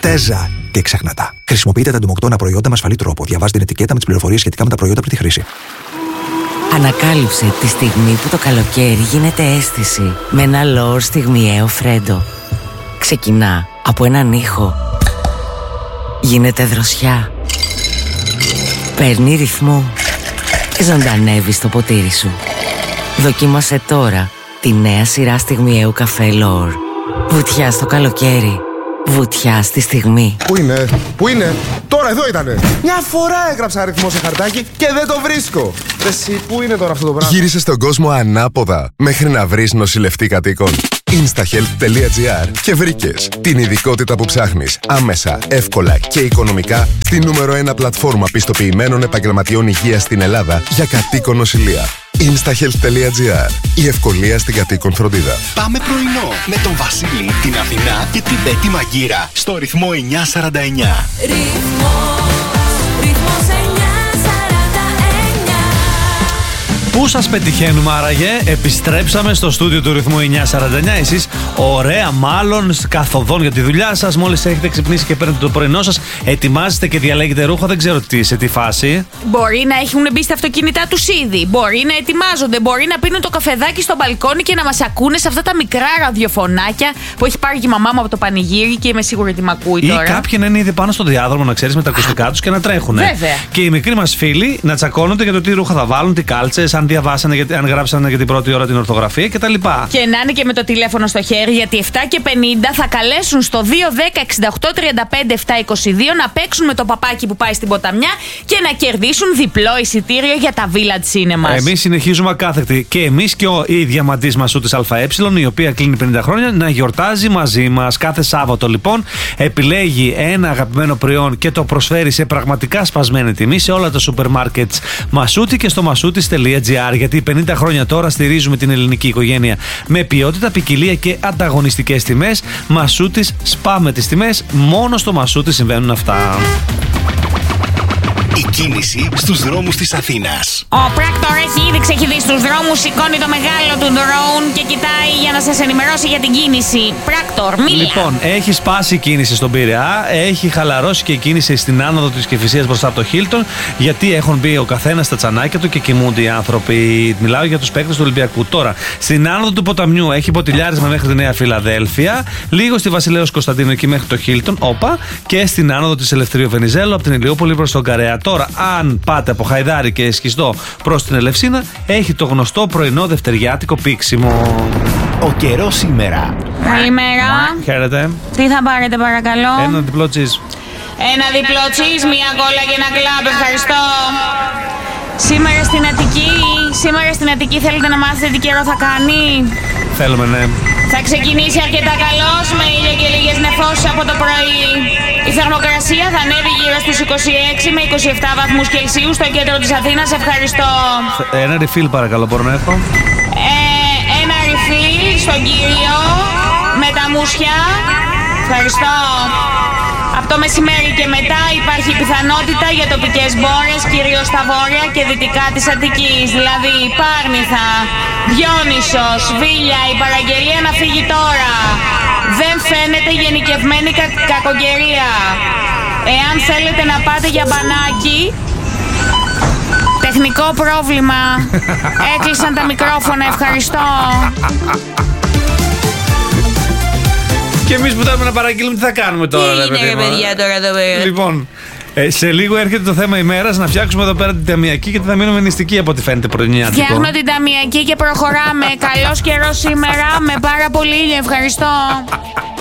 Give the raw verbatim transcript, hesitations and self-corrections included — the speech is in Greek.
Τέζα. Και ξεχνά τα. Χρησιμοποιείτε τα εντομοκτώνα προϊόντα με ασφαλή τρόπο. Διαβάστε την ετικέτα με τις πληροφορίες σχετικά με τα προϊόντα πριν τη χρήση. Ανακάλυψε τη στιγμή που το καλοκαίρι γίνεται αίσθηση με ένα λόρ στιγμιαίο φρέντο. Ξεκινά από έναν ήχο. Γίνεται δροσιά. Παίρνει ρυθμό και ζωντανεύει στο ποτήρι σου. Δοκίμασε τώρα τη νέα σειρά στιγμιαίου καφέ Λόρ. Βουτιά στο καλοκαίρι. Βουτιά στη στιγμή. Πού είναι, πού είναι, τώρα εδώ ήτανε. Μια φορά έγραψα αριθμό σε χαρτάκι και δεν το βρίσκω. Εσύ, πού είναι τώρα αυτό το πράγμα? Γύρισε στον κόσμο ανάποδα μέχρι να βρεις νοσηλευτή κατοίκων. instahealth τελεία gr και βρήκες την ειδικότητα που ψάχνεις άμεσα, εύκολα και οικονομικά στη νούμερο ένα πλατφόρμα πιστοποιημένων επαγγελματιών υγείας στην Ελλάδα για κατοίκον νοσηλεία. instahealth τελεία gr. Η ευκολία στην κατοίκον φροντίδα. Πάμε πρωινό με τον Βασίλη, την Αθηνά και την Πέτη Μαγκύρα στο ρυθμό εννιά σαράντα εννιά. Πού σας πετυχαίνουμε άραγε? Επιστρέψαμε στο στούντιο του ρυθμού εννιά σαράντα εννιά. Εσείς ωραία μάλλον καθοδόν για τη δουλειά σας. Μόλις έχετε ξυπνήσει και παίρνετε το πρωινό σας, ετοιμάζεστε και διαλέγετε ρούχο. Δεν ξέρω τι, σε τι φάση. Μπορεί να έχουν μπει στα αυτοκίνητά τους ήδη. Μπορεί να ετοιμάζονται. Μπορεί να πίνουν το καφεδάκι στο μπαλκόνι και να μας ακούνε σε αυτά τα μικρά ραδιοφωνάκια που έχει πάρει και η μαμά μου από το πανηγύρι και είμαι σίγουρη ότι μ' ακούει τώρα. Ή κάποιοι να είναι ήδη πάνω στο διάδρομο, να ξέρεις, με τα ακουστικά τους και να τρέχουν. Βέβαια. Και οι μικροί μας φίλοι να τσακώνονται για το τι ρούχα θα βάλουν, τι κάλτσες, αν διαβάσανε, αν γράψανε για την πρώτη ώρα την ορθογραφία κτλ. Και να είναι και με το τηλέφωνο στο χέρι, γιατί επτά και πενήντα θα καλέσουν στο δύο ένα μηδέν εξήντα οκτώ τριάντα πέντε επτακόσια είκοσι δύο να παίξουν με το παπάκι που πάει στην ποταμιά και να κερδίσουν διπλό εισιτήριο για τα Village Cinemas. Εμείς συνεχίζουμε ακάθεκτη και εμείς και ο, η διαμαντής Μασούτης ΑΕ, η οποία κλείνει πενήντα χρόνια, να γιορτάζει μαζί μας. Κάθε Σάββατο λοιπόν επιλέγει ένα αγαπημένο προϊόν και το προσφέρει σε πραγματικά σπασμένη τιμή σε όλα τα σούπερ μάρκετς Μασούτη και στο μασούτης τελεία gr. Γιατί πενήντα χρόνια τώρα στηρίζουμε την ελληνική οικογένεια με ποιότητα, ποικιλία και ανταγωνιστικές τιμές. Μασούτης, σπάμε τις τιμές. Μόνο στο Μασούτη συμβαίνουν αυτά. Η κίνηση στους δρόμους της Αθήνας. Ο πράκτορ έχει ήδη ξεχυδεί στους δρόμους, σηκώνει το μεγάλο του drone και κοιτάει για να σας ενημερώσει για την κίνηση. Πράκτορ, μίλα. Λοιπόν, έχει σπάσει η κίνηση στον Πειραιά, έχει χαλαρώσει και η κίνηση στην άνοδο της Κηφισίας μπροστά από το Χίλτον, γιατί έχουν μπει ο καθένας στα τσανάκια του και κοιμούνται οι άνθρωποι. Μιλάω για τους παίκτες του Ολυμπιακού. Τώρα, στην άνοδο του ποταμιού έχει ποτηλιάρισμα μέχρι τη Νέα Φιλαδέλφια, λίγο στη Βασιλέως Κωνσταντίνου εκεί μέχρι το Χίλτον, όπα, και στην άνοδο της Ελευθερίου Βενιζέλου από την Ηλιούπολη προς τον Καρέα. Τώρα, αν πάτε από Χαϊδάρι και Σχιστό προς την Ελευσίνα, έχει το γνωστό πρωινό δευτεριάτικο πήξιμο. Ο καιρός σήμερα. Καλημέρα. Χαίρετε. Τι θα πάρετε παρακαλώ? Ένα διπλό τσίζ. Ένα διπλό τσίζ, μία κόλλα και ένα κλαμπ. Ευχαριστώ. Σήμερα στην Αττική, σήμερα στην Αττική θέλετε να μάθετε τι καιρό θα κάνει? Θέλουμε, ναι. Θα ξεκινήσει αρκετά καλός με ήλιο και λίγες νεφώσεις από το πρωί. Η θερμοκρασία θα ανέβει γύρω στους είκοσι έξι με είκοσι επτά βαθμούς Κελσίου στο κέντρο της Αθήνας. Ευχαριστώ. Ένα refill παρακαλώ, μπορώ να έχω? Ε, ένα refill στον κύριο με τα μουσια. Ευχαριστώ. Από το μεσημέρι και μετά υπάρχει πιθανότητα για τοπικές μπόρες, κυρίως στα βόρεια και δυτικά της Αττικής. Δηλαδή Πάρνηθα, Διόνυσος, Βίλια, η παραγγελία να φύγει τώρα. Δεν φαίνεται γενικευμένη κα- κακοκαιρία. Εάν θέλετε να πάτε για μπανάκι, τεχνικό πρόβλημα. Έκλεισαν τα μικρόφωνα, ευχαριστώ. Και εμείς που θέλουμε να παραγγείλουμε, τι θα κάνουμε τώρα? Τι έγινε ρε παιδιά τώρα εδώ πέρα? Λοιπόν, ε, σε λίγο έρχεται το θέμα ημέρας, να φτιάξουμε εδώ πέρα την ταμιακή, γιατί θα μείνουμε νηστικοί από ό,τι φαίνεται πρωινιάτικο. Φτιάχνω την ταμιακή και προχωράμε. Καλός καιρός σήμερα με πάρα πολύ ήλιο, ευχαριστώ.